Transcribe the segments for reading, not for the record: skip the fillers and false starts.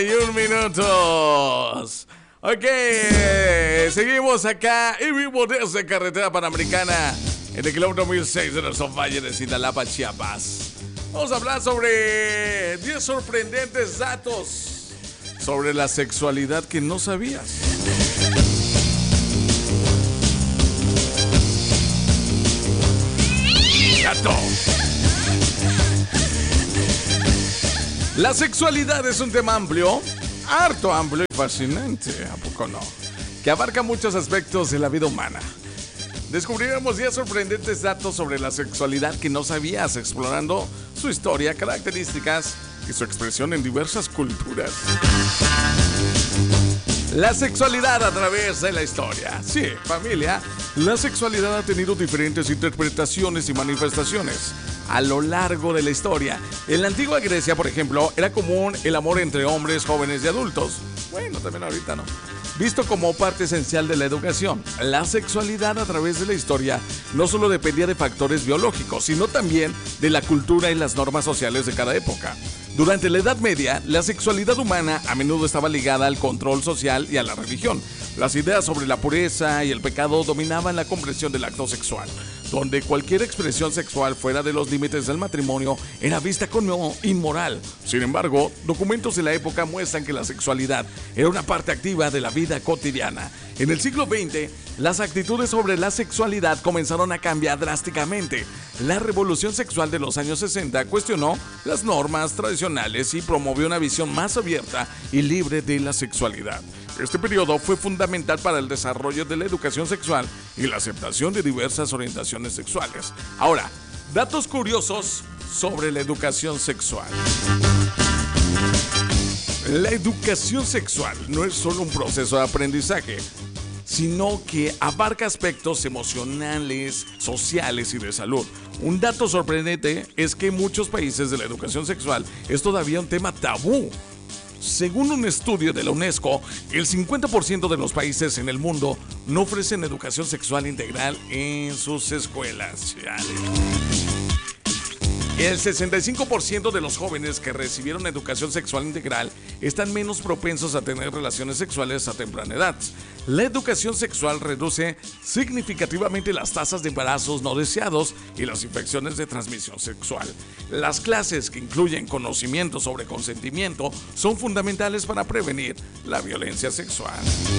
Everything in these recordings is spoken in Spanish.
41 minutos. Ok, seguimos acá y vivo desde Carretera Panamericana en el kilómetro 1006 de nuestro valle de Cintalapa, Chiapas. Vamos a hablar sobre 10 sorprendentes datos sobre la sexualidad que no sabías. Dato. La sexualidad es un tema amplio, harto amplio y fascinante, ¿a poco no? Que abarca muchos aspectos de la vida humana. Descubriremos 10 sorprendentes datos sobre la sexualidad que no sabías, explorando su historia, características y su expresión en diversas culturas. La sexualidad a través de la historia. Sí, familia, la sexualidad ha tenido diferentes interpretaciones y manifestaciones a lo largo de la historia. En la antigua Grecia, por ejemplo, era común el amor entre hombres, jóvenes y adultos. Bueno, también ahorita no. Visto como parte esencial de la educación, la sexualidad a través de la historia no solo dependía de factores biológicos, sino también de la cultura y las normas sociales de cada época. Durante la Edad Media, la sexualidad humana a menudo estaba ligada al control social y a la religión. Las ideas sobre la pureza y el pecado dominaban la comprensión del acto sexual, donde cualquier expresión sexual fuera de los límites del matrimonio era vista como inmoral. Sin embargo, documentos de la época muestran que la sexualidad era una parte activa de la vida cotidiana. En el siglo XX, las actitudes sobre la sexualidad comenzaron a cambiar drásticamente. La revolución sexual de los años 60 cuestionó las normas tradicionales y promovió una visión más abierta y libre de la sexualidad. Este periodo fue fundamental para el desarrollo de la educación sexual y la aceptación de diversas orientaciones sexuales. Ahora, datos curiosos sobre la educación sexual. La educación sexual no es solo un proceso de aprendizaje, sino que abarca aspectos emocionales, sociales y de salud. Un dato sorprendente es que en muchos países de la educación sexual es todavía un tema tabú. Según un estudio de la UNESCO, el 50% de los países en el mundo no ofrecen educación sexual integral en sus escuelas. El 65% de los jóvenes que recibieron educación sexual integral están menos propensos a tener relaciones sexuales a temprana edad. La educación sexual reduce significativamente las tasas de embarazos no deseados y las infecciones de transmisión sexual. Las clases que incluyen conocimiento sobre consentimiento son fundamentales para prevenir la violencia sexual.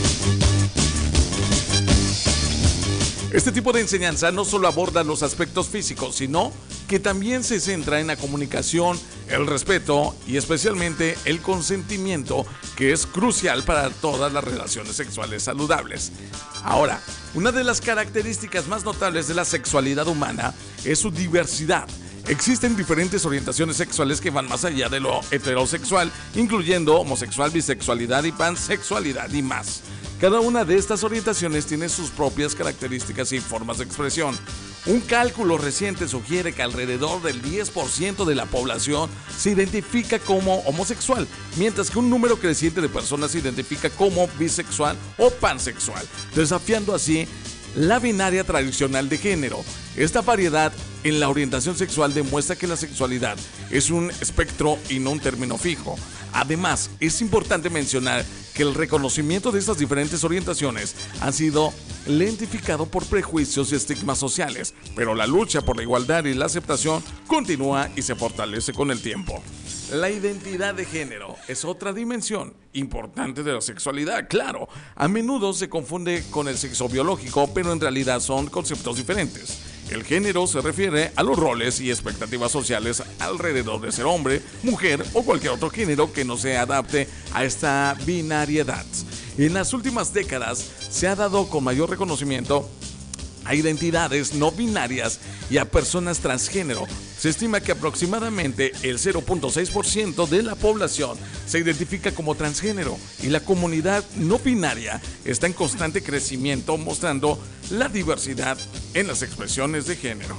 Este tipo de enseñanza no solo aborda los aspectos físicos, sino que también se centra en la comunicación, el respeto y especialmente el consentimiento, que es crucial para todas las relaciones sexuales saludables. Ahora, una de las características más notables de la sexualidad humana es su diversidad. Existen diferentes orientaciones sexuales que van más allá de lo heterosexual, incluyendo homosexual, bisexualidad y pansexualidad y más. Cada una de estas orientaciones tiene sus propias características y formas de expresión. Un cálculo reciente sugiere que alrededor del 10% de la población se identifica como homosexual, mientras que un número creciente de personas se identifica como bisexual o pansexual, desafiando así la binaria tradicional de género. Esta variedad en la orientación sexual demuestra que la sexualidad es un espectro y no un término fijo. Además, es importante mencionar que el reconocimiento de estas diferentes orientaciones han sido lentificado por prejuicios y estigmas sociales, pero la lucha por la igualdad y la aceptación continúa y se fortalece con el tiempo. La identidad de género es otra dimensión importante de la sexualidad, claro. A menudo se confunde con el sexo biológico, pero en realidad son conceptos diferentes. El género se refiere a los roles y expectativas sociales alrededor de ser hombre, mujer o cualquier otro género que no se adapte a esta binariedad. En las últimas décadas se ha dado con mayor reconocimiento a identidades no binarias y a personas transgénero. Se estima que aproximadamente el 0.6% de la población se identifica como transgénero y la comunidad no binaria está en constante crecimiento, mostrando la diversidad en las expresiones de género.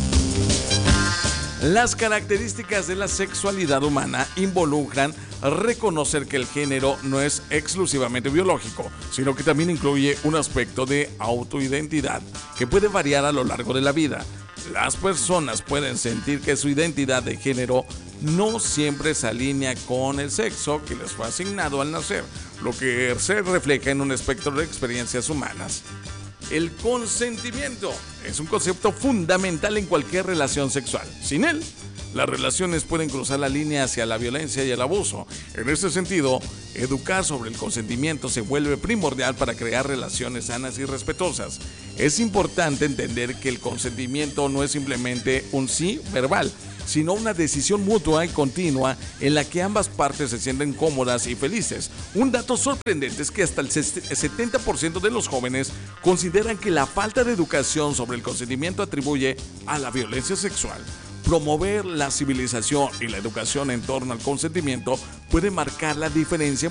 Las características de la sexualidad humana involucran reconocer que el género no es exclusivamente biológico, sino que también incluye un aspecto de autoidentidad que puede variar a lo largo de la vida. Las personas pueden sentir que su identidad de género no siempre se alinea con el sexo que les fue asignado al nacer, lo que se refleja en un espectro de experiencias humanas. El consentimiento es un concepto fundamental en cualquier relación sexual. Sin él, las relaciones pueden cruzar la línea hacia la violencia y el abuso. En este sentido, educar sobre el consentimiento se vuelve primordial para crear relaciones sanas y respetuosas. Es importante entender que el consentimiento no es simplemente un sí verbal, sino una decisión mutua y continua en la que ambas partes se sienten cómodas y felices. Un dato sorprendente es que hasta el 70% de los jóvenes consideran que la falta de educación sobre el consentimiento atribuye a la violencia sexual. Promover la civilización y la educación en torno al consentimiento puede marcar la diferencia